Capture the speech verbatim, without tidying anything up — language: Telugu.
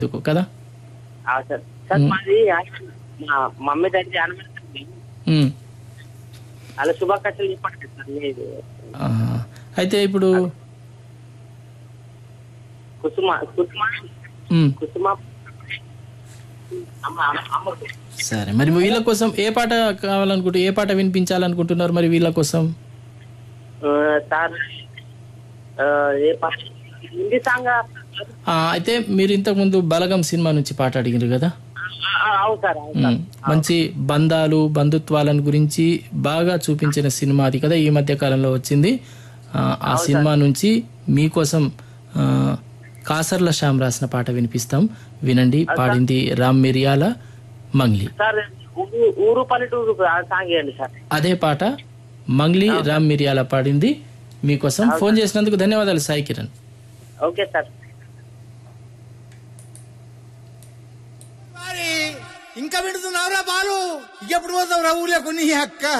ఎందుకు కదా. ఆ, సార్ సార్ మాది మా మమ్మీ దగ్గర యానివర్సరీ ఉమ్. అలా శుభాకాంక్షలు చెప్పండి సార్. లేదు ఆహా. అయితే ఇప్పుడు కుసుమ కుసుమ ఉమ్. కుసుమ అమ్మ అమ్మ సరే మరి వీళ్ళ కోసం ఏ పాట కావాలనుకుంటూ ఏ పాట వినిపించాలనుకుంటున్నారు మరి వీళ్ళ కోసం? ఆ, సార్ ఆ, ఏ పాట హిందీ సాంగ్ ఆ, అయితే మీరు ఇంతకు ముందు బలగం సినిమా నుంచి పాట అడిగారు కదా. అవును సార్ అవును ఉమ్. సార్. మంచి బంధాలు బంధుత్వాలను గురించి బాగా చూపించిన సినిమా అది కదా, ఈ మధ్య కాలంలో వచ్చింది. ఆ, ఆ సినిమా నుంచి మీకోసం ఆ, కాసర్ల శ్యామ్ రాసిన పాట వినిపిస్తాం, వినండి. పాడింది రామ్ మిరియాల, మంగ్లీ. సార్ ఊరు ఊరు పల్లెటూరు ఆ సాంగ్ ఇవ్వండి సార్. అదే పాట మంగ్లీ రామ్ మిరియాల పాడింది మీకోసం. ఫోన్ చేసినందుకు ధన్యవాదాలు సాయి కిరణ్. Okay sir. ఇంకా పెడుతున్నావురా బాలు, ఎప్పుడు పోతావు రా ఊర్లో కొన్ని అక్క